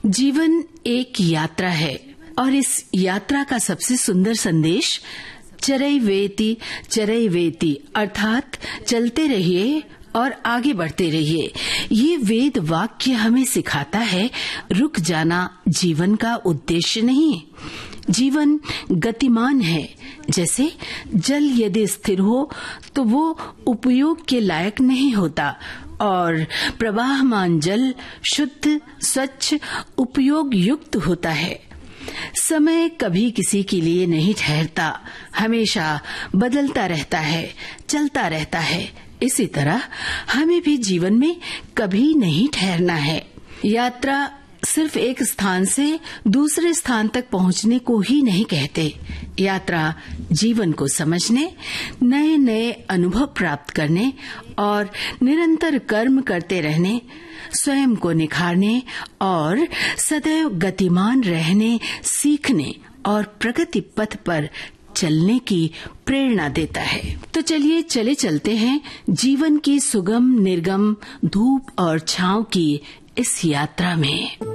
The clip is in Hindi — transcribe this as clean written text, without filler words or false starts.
जीवन एक यात्रा है और इस यात्रा का सबसे सुंदर संदेश चरैवेति अर्थात चलते रहिए और आगे बढ़ते रहिए। ये वेद वाक्य हमें सिखाता है रुक जाना जीवन का उद्देश्य नहीं। जीवन गतिमान है। जैसे जल यदि स्थिर हो तो वो उपयोग के लायक नहीं होता और प्रवाहमान जल शुद्ध, स्वच्छ, उपयोग युक्त होता है। समय कभी किसी के लिए नहीं ठहरता, हमेशा बदलता रहता है, चलता रहता है। इसी तरह हमें भी जीवन में कभी नहीं ठहरना है। यात्रा सिर्फ एक स्थान से दूसरे स्थान तक पहुंचने को ही नहीं कहते। यात्रा जीवन को समझने, नए नए अनुभव प्राप्त करने और निरंतर कर्म करते रहने, स्वयं को निखारने और सदैव गतिमान रहने, सीखने और प्रगति पथ पर चलने की प्रेरणा देता है। तो चलिए चलते हैं जीवन की सुगम निर्गम धूप और छांव की इस यात्रा में।